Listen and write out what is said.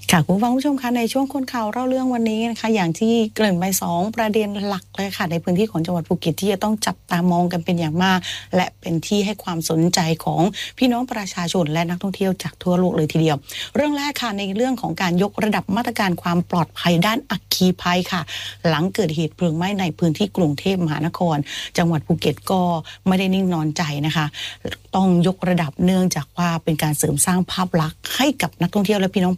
ค่ะคุณผู้ชมคะในช่วงคนข่าวเล่าเรื่องวันนี้นะคะอย่างที่เกริ่นไป2ประเด็นหลักเลยค่ะในพื้นที่ของจังหวัดภูเก็ตที่จะต้องจับตามองกันเป็นอย่างมากและเป็นที่ให้ความสนใจของพี่น้องประชาชนและนักท่องเที่ยวจากทั่วโลกเลยทีเดียวเรื่องแรกค่ะในเรื่องของการยกระดับมาตรการความปลอดภัยด้านอัคคีภัยค่ะหลังเกิดเหตุเพลิงไหม้ในพื้นที่กรุงเทพมหานครจังหวัดภูเก็ตก็ไม่ได้นิ่งนอนใจนะคะต้องยกระดับเนื่องจากว่าเป็นการเสริมสร้างภาพลักษณ์ให้กับนักท่องเที่ยวและพี่น้อง